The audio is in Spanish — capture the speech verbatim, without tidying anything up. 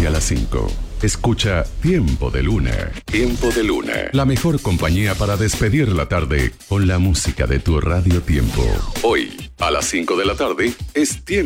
y a las cinco. Escucha Tiempo de Luna. Tiempo de Luna. La mejor compañía para despedir la tarde con la música de tu Radio Tiempo. Hoy, a las cinco de la tarde, es Tiempo